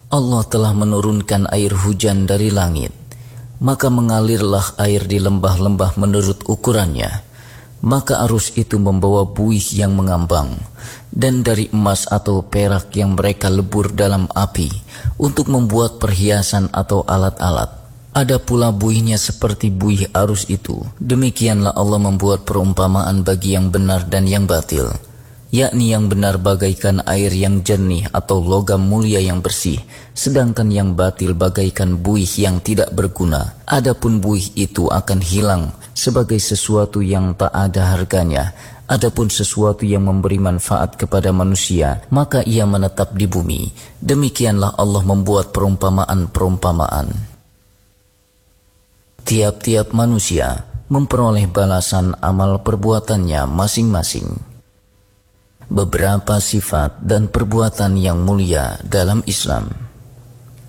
Allah telah menurunkan air hujan dari langit, maka mengalirlah air di lembah-lembah menurut ukurannya. Maka arus itu membawa buih yang mengambang, dan dari emas atau perak yang mereka lebur dalam api untuk membuat perhiasan atau alat-alat. Ada pula buihnya seperti buih arus itu. Demikianlah Allah membuat perumpamaan bagi yang benar dan yang batil, yakni yang benar bagaikan air yang jernih atau logam mulia yang bersih, sedangkan yang batil bagaikan buih yang tidak berguna. Adapun buih itu akan hilang sebagai sesuatu yang tak ada harganya. Adapun sesuatu yang memberi manfaat kepada manusia, maka ia menetap di bumi. Demikianlah Allah membuat perumpamaan-perumpamaan. Tiap-tiap manusia memperoleh balasan amal perbuatannya masing-masing. Beberapa sifat dan perbuatan yang mulia dalam Islam.